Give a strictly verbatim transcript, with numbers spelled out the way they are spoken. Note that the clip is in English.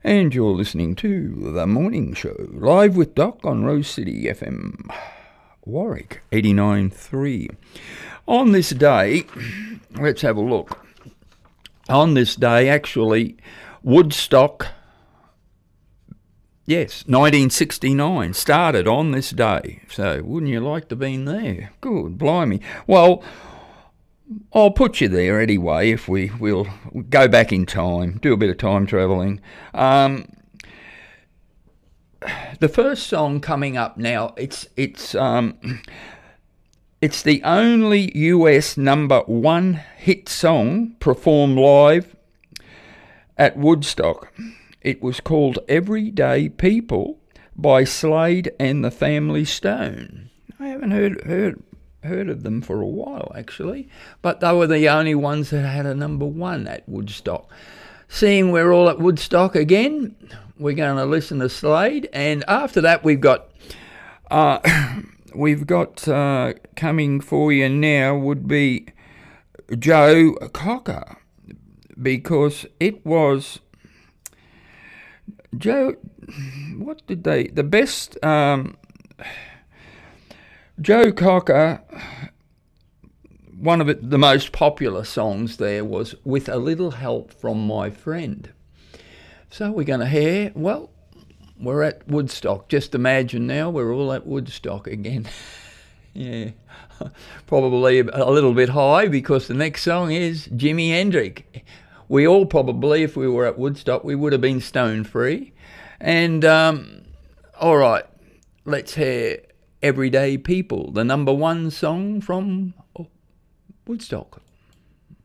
And you're listening to The Morning Show, live with Doc on Rose City F M, Warwick eighty-nine point three. On this day, let's have a look. On this day, actually, Woodstock, yes, nineteen sixty-nine, started on this day. So, wouldn't you like to have been there? Good, blimey. Well, I'll put you there anyway if we will go back in time, do a bit of time travelling. Um, the first song coming up now, it's it's um, it's the only U S number one hit song performed live at Woodstock. It was called Everyday People by Slade and the Family Stone. I haven't heard heard. heard of them for a while, actually, but they were the only ones that had a number one at Woodstock. Seeing we're all at Woodstock again, we're going to listen to Slade, and after that we've got uh, we've got uh, coming for you now would be Joe Cocker, because it was Joe, what did they, the best um Joe Cocker, one of it, the most popular songs there was With a Little Help from My Friend. So we're going to hear, well, we're at Woodstock. Just imagine now we're all at Woodstock again. Yeah, probably a little bit high because the next song is Jimi Hendrix. We all probably, if we were at Woodstock, we would have been stone free. And, um, all right, let's hear Everyday People, the number one song from Woodstock.